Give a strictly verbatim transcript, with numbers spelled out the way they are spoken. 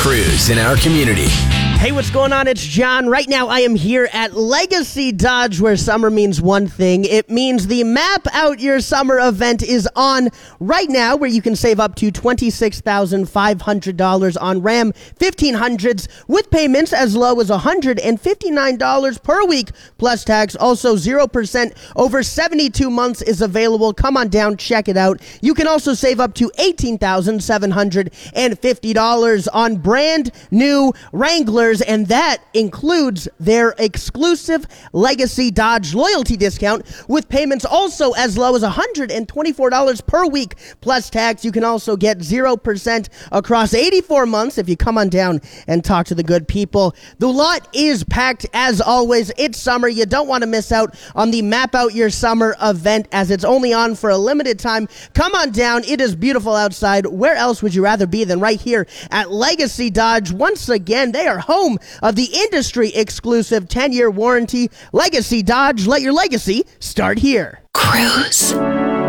Cruise in our community. Hey, what's going on? It's John. Right now, I am here at Legacy Dodge, where summer means one thing. It means the Map Out Your Summer event is on right now, where you can save up to twenty-six thousand five hundred dollars on Ram fifteen hundreds with payments as low as one hundred fifty-nine dollars per week, plus tax. Also, zero percent over seventy-two months is available. Come on down, check it out. You can also save up to eighteen thousand seven hundred fifty dollars on brand new Wranglers, and that includes their exclusive Legacy Dodge loyalty discount with payments also as low as one hundred twenty-four dollars per week plus tax. You can also get zero percent across eighty-four months if you come on down and talk to the good people. The lot is packed as always. It's summer. You don't want to miss out on the Map Out Your Summer event, as it's only on for a limited time. Come on down. It is beautiful outside. Where else would you rather be than right here at Legacy Dodge? Once again, they are home of the industry exclusive ten-year warranty. Legacy Dodge, let your legacy start here. Cruise.